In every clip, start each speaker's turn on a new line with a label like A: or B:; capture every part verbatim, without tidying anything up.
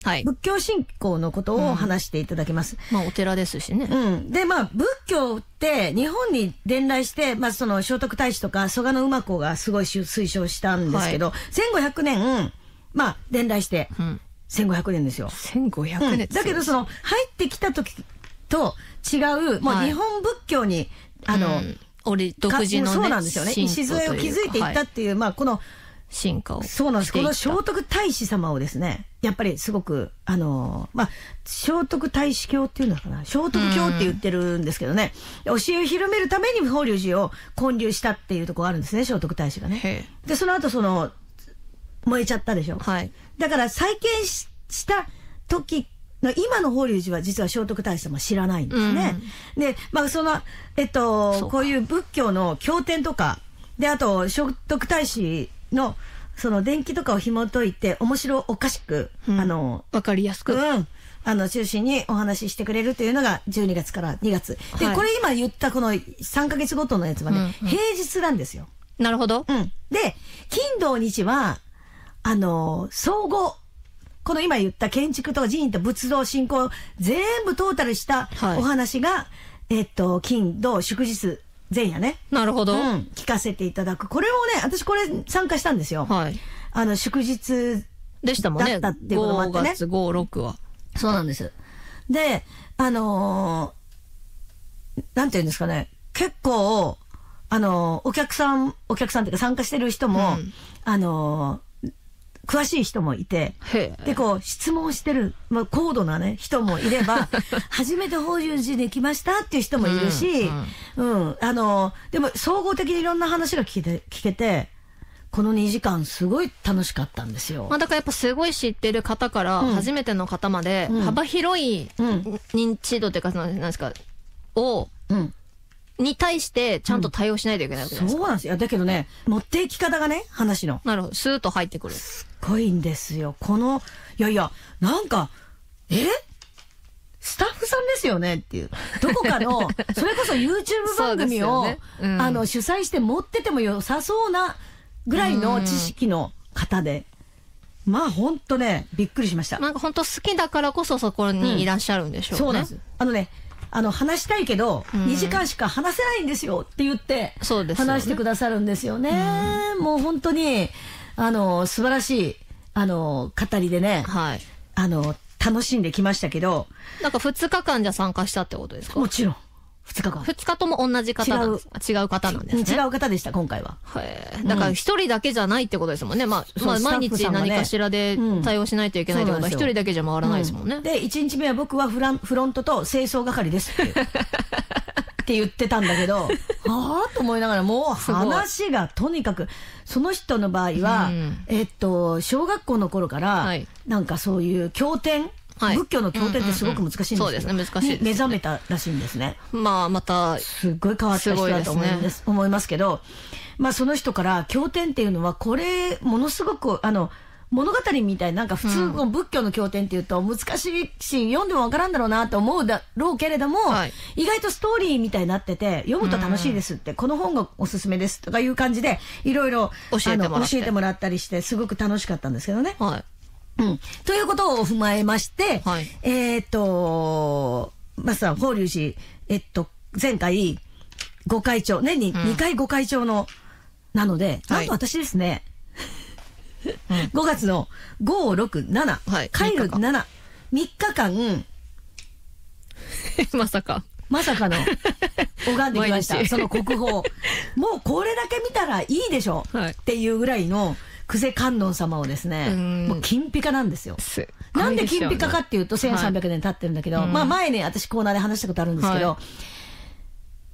A: はい、
B: 仏教信仰のことを話していただきます。
A: うん、まあお寺ですしね。
B: うん。で、まあ仏教って日本に伝来して、まあその聖徳太子とか蘇我馬子がすごい推奨したんですけど、はい、せんごひゃくねん、まあ伝来して、うん、せんごひゃくねんですよ。
A: せんごひゃくねん、うん、
B: だけどその入ってきた時と違う、もう日本仏教に、はい、あの、うん、
A: 俺独自のね、
B: そうなんですよね。礎を築いていったっていう、はい、まあこの
A: 進化を
B: そうなんです。この聖徳太子様をですね、やっぱりすごくあのまあ聖徳太子教っていうのかな、聖徳教って言ってるんですけどね、教えを広めるために法隆寺を建立したっていうところがあるんですね、聖徳太子がね。でその後その燃えちゃったでしょ。はい。だから再建 し, した時の今の法隆寺は実は聖徳太子様知らないんですね。うん、でまあそのえっとこういう仏教の経典とかで、あと聖徳太子のその伝記とかを紐解いて面白おかしく、うん、あの
A: わかりやすく、
B: うん、あの中心にお話ししてくれるというのがじゅうにがつからにがつで、はい、これ今言ったこのさんかげつごとのやつはね、うんうん、平日なんですよ。
A: なるほど。
B: うん、で金土日はあの総合この今言った建築とか寺院と仏像信仰全部トータルしたお話が、はい、えっと金土祝日前夜ね。
A: なるほど、うん。
B: 聞かせていただく。これもね、私これ参加したんですよ。はい。あの、祝日
A: でしたもんね。だったっていうこともあってね。ごがつご、ろくは。
B: そうなんです。で、あのー、なんていうんですかね。結構、あのー、お客さん、お客さんっていうか参加してる人も、うん、あのー、詳しい人もいて、で、こう、質問してる、まあ、高度なね、人もいれば、初めて法隆寺に来ましたっていう人もいるし、うん、うん、あの、でも、総合的にいろんな話が聞けて、聞けて、このにじかんすごい楽しかったんですよ。
A: まあ、だからやっぱすごい知ってる方から、初めての方まで、幅広い認知度というか、なんですか、を、うんに対してちゃんと対応しないといけないわけですか、うん、
B: そうなんですよ。だけどね、持っていき方がね、話の。
A: なるほど。スーッと入ってくる。
B: すっごいんですよ。この、いやいや、なんか、えスタッフさんですよねっていう。どこかの、それこそ YouTube 番組を、ねうん、あの、主催して持ってても良さそうなぐらいの知識の方で。まあ、ほんとね、びっくりしました。
A: なんか本当好きだからこそそこにいらっしゃるんでしょうね。うん、そうなんです。
B: あのね、あの話したいけど、うん、にじかんしか話せないんですよって言って話してくださるんですよね。うん、もう本当にあの素晴らしいあの語りでね、はい、あの楽しんできましたけど、
A: なんかふつかかんじゃ参加したってことですか？
B: もちろんふつかかん。
A: ふつかとも同じ方なんですか？違う方なんですね。
B: 違う方でした今回は。
A: へえ。だから一人だけじゃないってことですもんね。まあ、まあ、毎日何かしらで対応しないといけないってことは一人だけじゃ回らないですもんね。
B: でいちにちめは僕はフランフロントと清掃係ですってって言ってたんだけど、ああと思いながら、もう話がとにかくその人の場合は、うん、えっと小学校の頃から、はい、なんかそういう経典。はい、仏教の経典ってすごく難しいんですよ。
A: そうですね、難しいですね。
B: 目覚めたらしいんですね。
A: まあ、また、
B: すっごい変わった人だと思います、ね、思いますけど、まあ、その人から、経典っていうのは、これ、ものすごく、あの、物語みたい、なんか普通の仏教の経典っていうと難しいし、読んでもわからんだろうなと思うだろうけれども、はい、意外とストーリーみたいになってて、読むと楽しいですって、この本がおすすめですとかいう感じで、いろいろ教えてもらって、教えてもらったりして、すごく楽しかったんですけどね。はい。うん、ということを踏まえまして、はい、えっと、まずは法隆寺、えっと、前回、ご会長、年ににかいご会長の、うん、なので、なんと私ですね、はい、ごがつのご、ろく、しち、はい、帰るなな、みっかかん、
A: まさか。
B: まさかの、拝んできました。その国宝。もうこれだけ見たらいいでしょ、はい、っていうぐらいの、久世観音様をですね、もう金ピカなんですよ。なんで金ピカかっていうとせんさんびゃくねん経ってるんだけど、はい、まあ前ね、私コーナーで話したことあるんですけど、はい、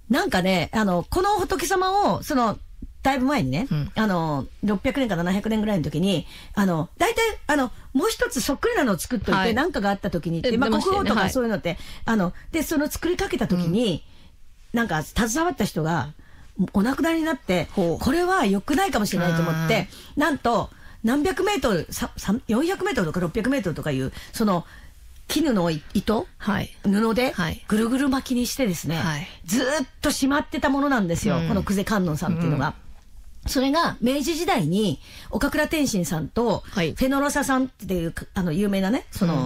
B: なんかね、あの、この仏様を、その、だいぶ前にね、うん、あの、ろっぴゃくねんかななひゃくねんぐらいの時に、あの、大体、あの、もう一つそっくりなのを作っといて、何、はい、かがあった時にって、まあ国宝とかそういうのって、はい、あの、で、その作りかけた時に、うん、なんか携わった人が、お亡くなりになって、これは良くないかもしれないと思って、なんと、何百メートル、よんひゃくメートルとかろっぴゃくメートルとかいう、その、絹の糸、はい、布で、ぐるぐる巻きにしてですね、はい、ずーっとしまってたものなんですよ、うん、この久世観音さんっていうのが。 それが明治時代に岡倉天心さんとフェノロサさんっていうあの有名なねその